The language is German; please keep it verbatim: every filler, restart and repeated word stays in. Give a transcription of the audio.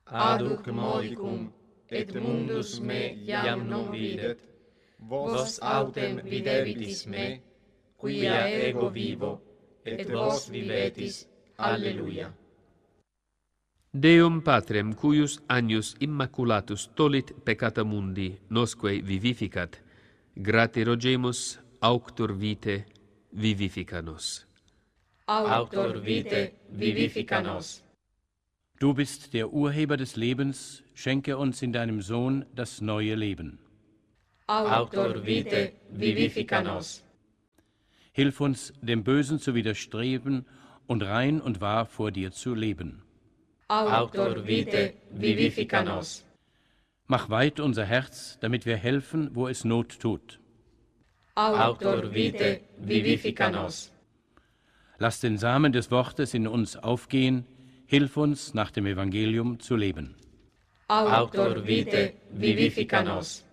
aduc modicum, et mundus me iam non videt, vos autem videvitis me, quia ego vivo, et vos vivetis. Alleluia. Deum Patrem, cuius agnus immaculatus tolit peccata mundi, nosque vivificat, grate rogemus, auctor vitae, vivifica nos. Auctor vitae, vivifica nos. Du bist der Urheber des Lebens, schenke uns in deinem Sohn das neue Leben. Auctor vitae, vivifica nos. Hilf uns, dem Bösen zu widerstreben und rein und wahr vor dir zu leben. Auctor vitae, vivifica nos. Mach weit unser Herz, damit wir helfen, wo es Not tut. Auctor vitae, vivifica nos. Lass den Samen des Wortes in uns aufgehen, hilf uns, nach dem Evangelium zu leben. Auctor vitae, vivifica nos.